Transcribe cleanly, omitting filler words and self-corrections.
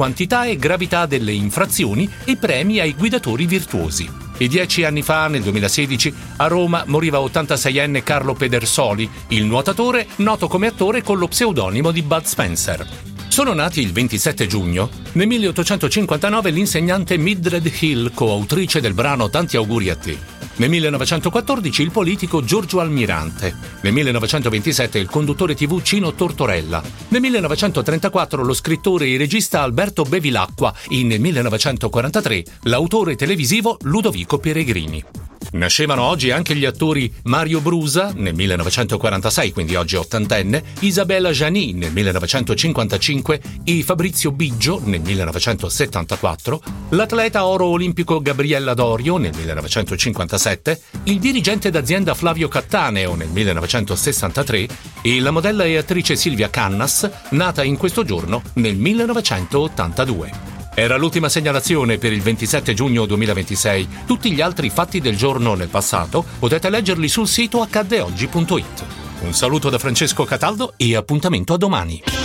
quantità e gravità delle infrazioni e premi ai guidatori virtuosi. E 10 anni fa, nel 2016, a Roma moriva 86enne Carlo Pedersoli, il nuotatore noto come attore con lo pseudonimo di Bud Spencer. Sono nati il 27 giugno. Nel 1859 l'insegnante Mildred Hill, coautrice del brano Tanti auguri a te. Nel 1914 il politico Giorgio Almirante. Nel 1927 il conduttore TV Cino Tortorella. Nel 1934 lo scrittore e regista Alberto Bevilacqua e nel 1943 l'autore televisivo Ludovico Peregrini. Nascevano oggi anche gli attori Mario Brusa nel 1946, quindi oggi ottantenne, Isabella Gianni nel 1955 e Fabrizio Biggio nel 1974, l'atleta oro olimpico Gabriella Dorio nel 1957, il dirigente d'azienda Flavio Cattaneo nel 1963 e la modella e attrice Silvia Cannas, nata in questo giorno nel 1982. Era l'ultima segnalazione per il 27 giugno 2026. Tutti gli altri fatti del giorno nel passato potete leggerli sul sito accaddeoggi.it. Un saluto da Francesco Cataldo e appuntamento a domani.